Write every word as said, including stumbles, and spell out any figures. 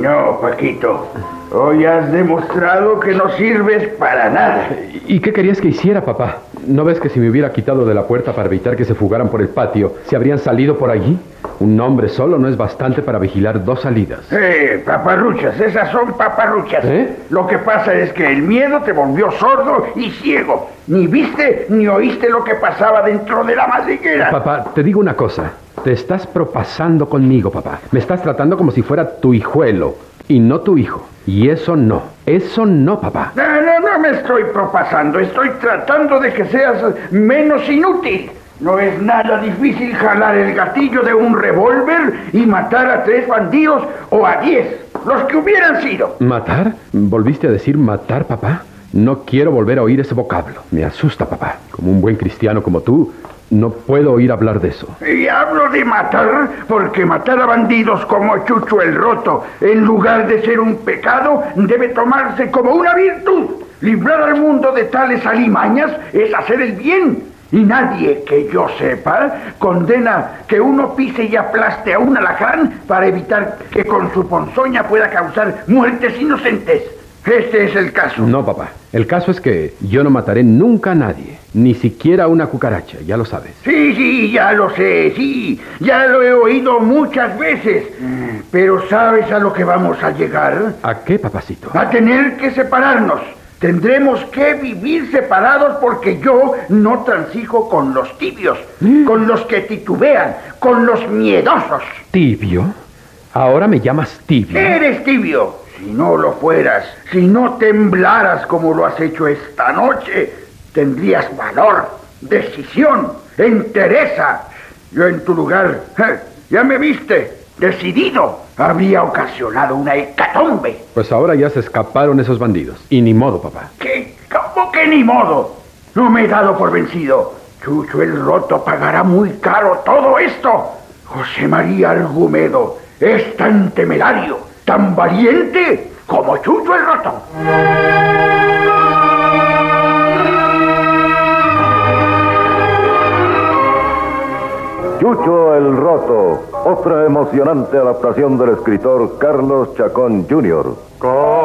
no, Paquito. Hoy has demostrado que no sirves para nada. ¿Y qué querías que hiciera, papá? ¿No ves que si me hubiera quitado de la puerta para evitar que se fugaran por el patio, se habrían salido por allí? Un hombre solo no es bastante para vigilar dos salidas. Eh, paparruchas, esas son paparruchas. ¿Eh? Lo que pasa es que el miedo te volvió sordo y ciego. Ni viste ni oíste lo que pasaba dentro de la madriguera. Papá, te digo una cosa. Te estás propasando conmigo, papá. Me estás tratando como si fuera tu hijuelo y no tu hijo. Y eso no. Eso no, papá. No, no, no me estoy propasando. Estoy tratando de que seas menos inútil. No es nada difícil jalar el gatillo de un revólver y matar a tres bandidos o a diez, los que hubieran sido. ¿Matar? ¿Volviste a decir matar, papá? No quiero volver a oír ese vocablo. Me asusta, papá. Como un buen cristiano como tú, no puedo oír hablar de eso. Y hablo de matar porque matar a bandidos como Chucho el Roto, en lugar de ser un pecado, debe tomarse como una virtud. Librar al mundo de tales alimañas es hacer el bien. Y nadie, que yo sepa, condena que uno pise y aplaste a un alacrán para evitar que con su ponzoña pueda causar muertes inocentes. Este es el caso. No, papá. El caso es que yo no mataré nunca a nadie. Ni siquiera a una cucaracha, ya lo sabes. Sí, sí, ya lo sé, sí. Ya lo he oído muchas veces. Pero ¿sabes a lo que vamos a llegar? ¿A qué, papacito? A tener que separarnos. Tendremos que vivir separados porque yo no transijo con los tibios, ¿Mm? Con los que titubean, con los miedosos. ¿Tibio? ¿Ahora me llamas tibio? Eres tibio. Si no lo fueras, si no temblaras como lo has hecho esta noche, tendrías valor, decisión, entereza. Yo en tu lugar, ¿eh? Ya me viste, decidido. Habría ocasionado una hecatombe. Pues ahora ya se escaparon esos bandidos. Y ni modo, papá. ¿Qué? ¿Cómo que ni modo? No me he dado por vencido. Chucho el Roto pagará muy caro todo esto. José María Argumedo es tan temerario, tan valiente como Chucho el Roto. Chucho el Roto, otra emocionante adaptación del escritor Carlos Chacón junior